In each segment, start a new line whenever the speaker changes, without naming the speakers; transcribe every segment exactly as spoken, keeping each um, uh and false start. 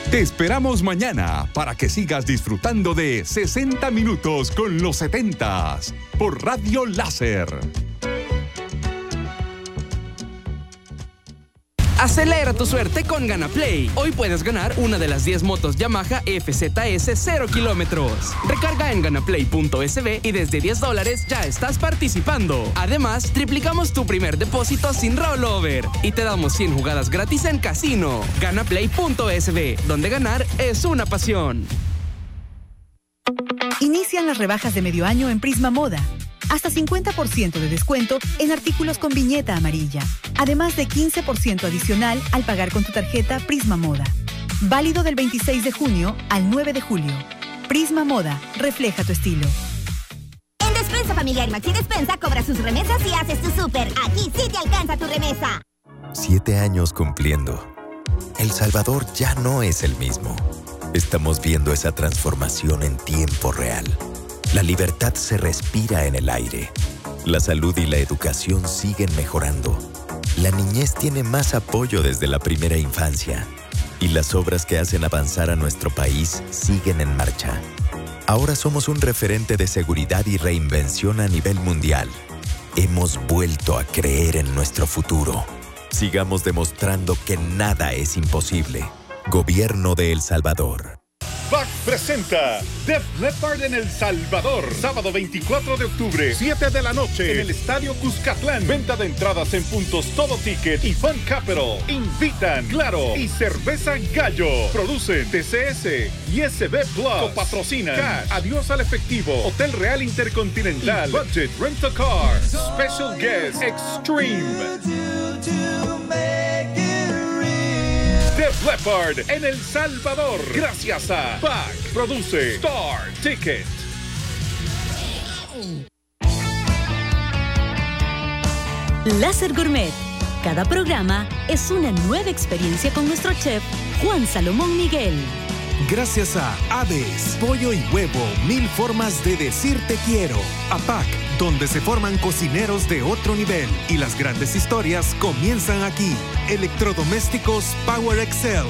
Te esperamos mañana para que sigas disfrutando de sesenta minutos con los setentas por Radio Láser.
Acelera tu suerte con GanaPlay. Hoy puedes ganar una de las diez motos Yamaha F Z S cero kilómetros. Recarga en ganaplay punto es be y desde diez dólares ya estás participando. Además, triplicamos tu primer depósito sin rollover y te damos cien jugadas gratis en casino. ganaplay punto es be, donde ganar es una pasión.
Inician las rebajas de medio año en Prisma Moda. Hasta cincuenta por ciento de descuento en artículos con viñeta amarilla. Además de quince por ciento adicional al pagar con tu tarjeta Prisma Moda. Válido del veintiséis de junio al nueve de julio. Prisma Moda, refleja tu estilo.
En Despensa Familiar Maxi Despensa cobra sus remesas y haces tu súper. Aquí sí te alcanza tu remesa.
Siete años cumpliendo. El Salvador ya no es el mismo. Estamos viendo esa transformación en tiempo real. La libertad se respira en el aire. La salud y la educación siguen mejorando. La niñez tiene más apoyo desde la primera infancia. Y las obras que hacen avanzar a nuestro país siguen en marcha. Ahora somos un referente de seguridad y reinvención a nivel mundial. Hemos vuelto a creer en nuestro futuro. Sigamos demostrando que nada es imposible. Gobierno de El Salvador.
B A C presenta Def Leppard en El Salvador. Sábado veinticuatro de octubre, siete de la noche, en el Estadio Cuscatlán. Venta de entradas en puntos Todo Ticket y Fun Capital. Invitan Claro y Cerveza Gallo. Producen T C S y S B Plus. Copatrocinan Cash, Adiós al Efectivo, Hotel Real Intercontinental, y Budget Rent a Car. Special Guest Extreme. Def Leppard en El Salvador. Gracias a B A C. Produce Star Ticket.
Láser Gourmet. Cada programa es una nueva experiencia con nuestro chef Juan Salomón Miguel.
Gracias a Aves, pollo y huevo, mil formas de decir te quiero. A P A C, donde se forman cocineros de otro nivel y las grandes historias comienzan aquí. Electrodomésticos Power Excel.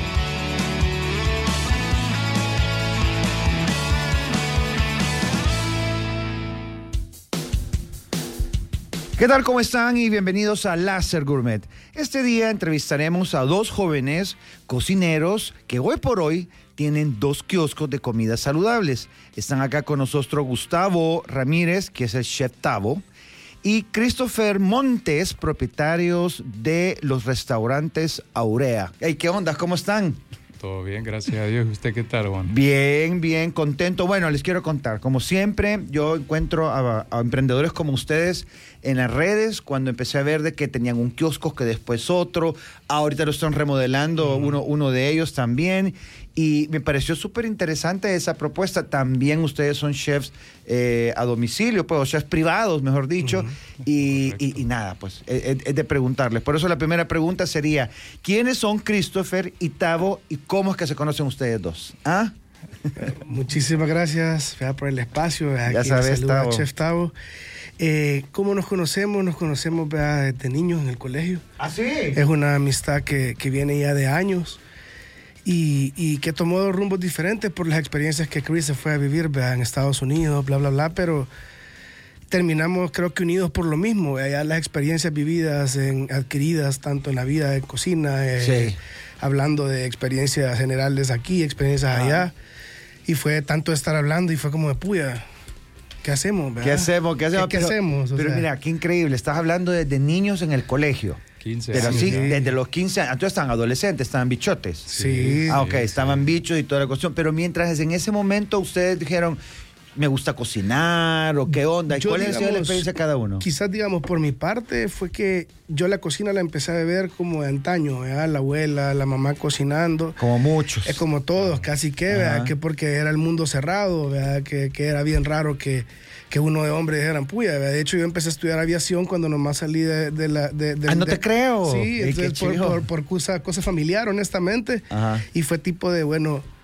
¿Qué tal? ¿Cómo están? Y bienvenidos a Láser Gourmet. Este día entrevistaremos a dos jóvenes cocineros que hoy por hoy tienen dos kioscos de comidas saludables. Están acá con nosotros Gustavo Ramírez, que es el chef Tavo, y Christopher Montes, propietarios de los restaurantes Aurea. Hey, ¿qué onda? ¿Cómo están?
Todo bien, gracias a Dios. ¿Usted qué tal, Juan?
Bien, bien, contento. Bueno, les quiero contar, como siempre, yo encuentro a, a emprendedores como ustedes en las redes, cuando empecé a ver de que tenían un kiosco, que después otro, ahorita lo están remodelando, mm. uno, uno de ellos también, y me pareció súper interesante esa propuesta. También ustedes son chefs eh, a domicilio, pues, o chefs privados, mejor dicho, mm. y, y, y nada, pues, es, es de preguntarles. Por eso la primera pregunta sería, ¿quiénes son Christopher y Tavo y cómo es que se conocen ustedes dos? ¿Ah?
Muchísimas gracias por el espacio. Aquí
ya sabes,
Tavo. Chef Tavo. Eh, ¿Cómo nos conocemos? Nos conocemos ¿verdad? desde niños en el colegio.
¿Ah, sí?
Es una amistad que, que viene ya de años y, y que tomó rumbos diferentes por las experiencias que Chris se fue a vivir ¿verdad? En Estados Unidos, bla, bla, bla, pero terminamos creo que unidos por lo mismo. Ya las experiencias vividas, en, adquiridas tanto en la vida de cocina, eh, sí. hablando de experiencias generales aquí, experiencias ah. allá, y fue tanto estar hablando y fue como de puya. ¿Qué hacemos? ¿verdad?
¿Qué hacemos? ¿Qué hacemos?
¿Qué,
pero,
qué hacemos? O
pero
sea,
mira, qué increíble. Estás hablando desde niños en el colegio.
quince
Pero
años.
sí,
Sí.
desde los quince años. Entonces estaban adolescentes, estaban bichotes.
Sí.
Ah, ok,
sí,
estaban
sí.
bichos y toda la cuestión. Pero mientras en ese momento ustedes dijeron, me gusta cocinar o qué onda. ¿Y
Yo,
cuál ha sido la
digamos,
experiencia de cada uno?
Quizás, digamos, por mi parte fue que yo la cocina la empecé a ver como de antaño, ¿verdad? La abuela, la mamá cocinando.
Como muchos.
Es como todos, casi que, ¿verdad? Que porque era el mundo cerrado, ¿verdad? Que, que era bien raro que, que uno de hombres dijeran puya, ¿verdad? De hecho, yo empecé a estudiar aviación cuando nomás salí de, de la... De, de,
ah, no
de,
te creo.
Sí,
Ey,
entonces, por, por, por cosa, cosa familiar, honestamente.
Ajá.
Y fue tipo de, bueno...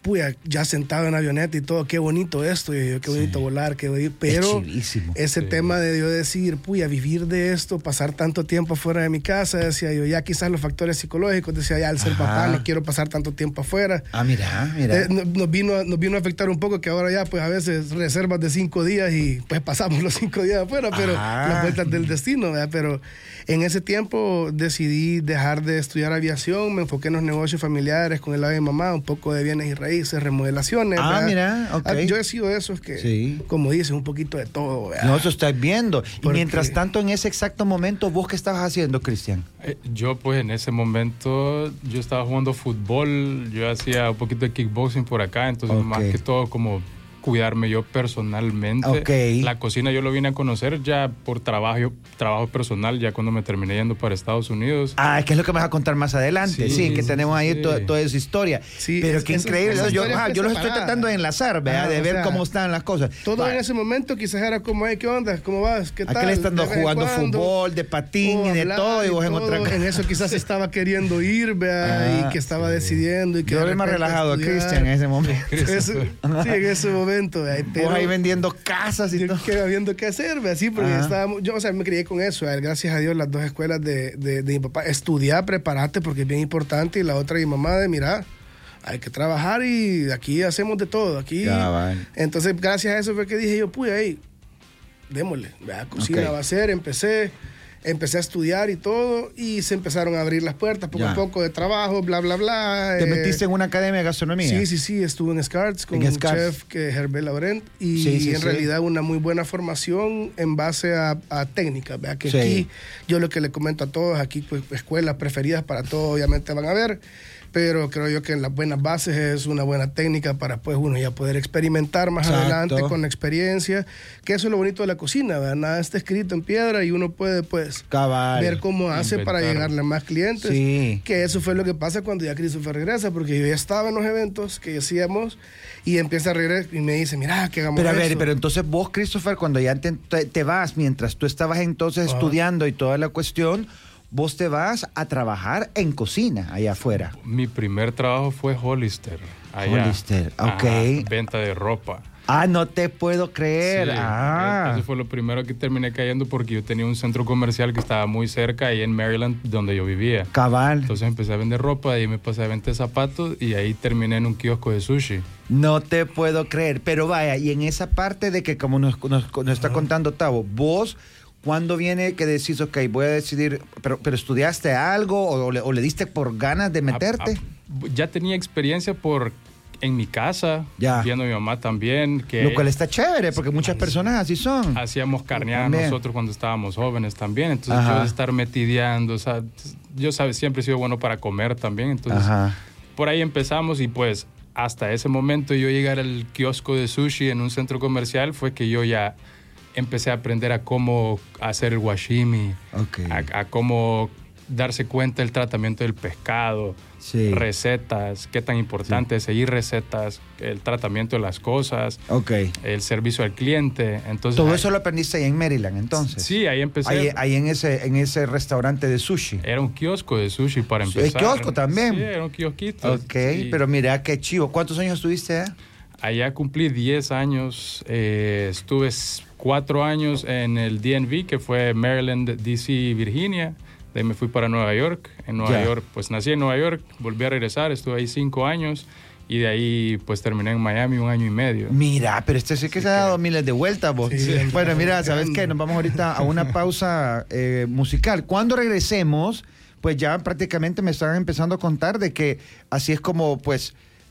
puya, ya sentado en avioneta y todo, qué bonito esto, y yo, qué bonito sí. volar, qué bonito. Pero ese sí. tema de yo decir, puya, vivir de esto, pasar tanto tiempo fuera de mi casa, decía yo, ya quizás los factores psicológicos, decía ya al ser Ajá. papá no quiero pasar tanto tiempo afuera.
Ah, mira, mira.
Eh, nos, vino, nos vino a afectar un poco que ahora ya, pues a veces reservas de cinco días y pues pasamos los cinco días afuera, pero Ajá. las vueltas del destino, ¿verdad? Pero en ese tiempo decidí dejar de estudiar aviación, me enfoqué en los negocios familiares con el lado de mi mamá, un poco de bienes y raíces, remodelaciones.
Ah,
¿verdad?
mira, ok.
Ah, yo he sido de esos que, sí. como dices, un poquito de todo. ¿verdad?
No, eso estás viendo.
Porque...
Y mientras tanto, en ese exacto momento, ¿vos qué estabas haciendo, Cristian?
Eh, yo, pues, en ese momento, yo estaba jugando fútbol, yo hacía un poquito de kickboxing por acá, entonces okay. más que todo como cuidarme yo personalmente.
Okay.
La cocina yo lo vine a conocer ya por trabajo, trabajo personal, ya cuando me terminé yendo para Estados Unidos.
Ah, que es lo que me vas a contar más adelante. Sí, sí que
sí,
tenemos ahí
sí.
toda, toda esa historia. Sí, Pero es, qué increíble. Yo, yo, ah, yo los estoy tratando de enlazar, ¿verdad? Ah, de ver sea, cómo están las cosas.
Todo
Va.
en ese momento quizás era como, hey, ¿qué onda? ¿Cómo vas? ¿Qué tal?
Aquel estando jugando fútbol, de patín oh, y de todo, y vos en otra cosa.
En eso quizás estaba queriendo ir, ¿verdad? Ah, y que estaba sí. decidiendo. Y que
yo era más relajado a Cristian en ese momento.
Eso, sí, en ese momento. Pero,
ahí vendiendo casas y
yo
todo.
Que viendo qué hacer, así, porque
Ajá.
estábamos, yo, o sea, me crié con eso, gracias a Dios, las dos escuelas de, de, de mi papá, estudiar, prepararte, porque es bien importante, y la otra de mi mamá, de mira, hay que trabajar y aquí hacemos de todo, aquí.
Ya, vale.
Entonces, gracias a eso fue que dije yo, pues, ahí, démosle, la cocina okay. va a ser, empecé, empecé a estudiar y todo, y se empezaron a abrir las puertas poco ya. a poco de trabajo, bla, bla, bla.
¿Te
eh,
metiste en una academia de gastronomía?
Sí, sí, sí, estuve en Scarts con en un Scarts. chef que es Herbert Laurent, y sí, sí, en sí. realidad una muy buena formación en base a, a técnicas, ¿verdad? Que sí. aquí, yo lo que le comento a todos, aquí pues escuelas preferidas para todos obviamente van a ver, pero creo yo que en las buenas bases es una buena técnica para pues uno ya poder experimentar más Exacto. adelante con la experiencia, que eso es lo bonito de la cocina, ¿verdad? Nada está escrito en piedra y uno puede pues
Cabal.
ver cómo hace Inventar. para llegarle a más clientes,
sí.
que eso fue lo que pasa cuando ya Christopher regresa, porque yo ya estaba en los eventos que hacíamos y empieza a regresar y me dice, mira, que hagamos
Pero a
eso.
ver, pero entonces vos, Christopher, cuando ya te, te vas, mientras tú estabas entonces uh-huh. estudiando y toda la cuestión, vos te vas a trabajar en cocina allá afuera.
Mi primer trabajo fue Hollister. Allá.
Hollister, ok.
Ajá, venta de ropa.
Ah, no te puedo creer.
Sí,
ah.
Eso fue lo primero que terminé cayendo porque yo tenía un centro comercial que estaba muy cerca ahí en Maryland, donde yo vivía.
Cabal.
Entonces empecé a vender ropa, y ahí me pasé a vender zapatos y ahí terminé en un kiosco de sushi.
No te puedo creer. Pero vaya, y en esa parte de que como nos, nos, nos está contando Tavo, vos... ¿Cuándo viene que decís, ok, voy a decidir, pero, pero estudiaste algo o, o, le, o le diste por ganas de meterte?
A, a, ya tenía experiencia por en mi casa,
ya.
viendo a mi mamá también. Que
Lo cual está chévere, porque muchas personas así son.
Hacíamos carneadas nosotros cuando estábamos jóvenes también, entonces Ajá. yo de estar metideando, o sea, yo sabes, siempre he sido bueno para comer también, entonces Ajá. por ahí empezamos y pues hasta ese momento yo llegar al kiosco de sushi en un centro comercial fue que yo ya... empecé a aprender a cómo hacer el washimi,
okay.
a, a cómo darse cuenta del tratamiento del pescado,
sí.
recetas, qué tan importante es sí. seguir recetas, el tratamiento de las cosas,
okay.
el servicio al cliente. Entonces,
todo
ahí,
eso lo aprendiste ahí en Maryland, entonces.
Sí, ahí empecé.
Ahí, ahí en ese en ese restaurante de sushi.
Era un kiosco de sushi para empezar.
¿El kiosco también?
Sí, era un kiosquito.
Ok,
sí.
pero mira qué chivo. ¿Cuántos años estuviste allá?
Allá cumplí diez años, eh, estuve cuatro años en el D M V, que fue Maryland, D C, Virginia. De ahí me fui para Nueva York. En Nueva yeah. York, pues nací en Nueva York, volví a regresar, estuve ahí cinco años. Y de ahí, pues, terminé en Miami un año y medio.
Mira, pero este sí que sí se ha dado miles de vueltas, vos. Sí, sí. Bueno, mira, ¿sabes qué? Nos vamos ahorita a una pausa eh, musical. Cuando regresemos, pues ya prácticamente me están empezando a contar de que así es como, pues...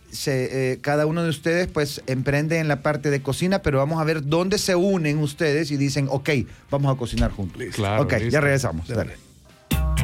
Se, eh, cada uno de ustedes pues emprende en la parte de cocina, pero vamos a ver dónde se unen ustedes y dicen, ok, vamos a cocinar juntos.
Claro,
ok,
listo.
Ya regresamos. Dale.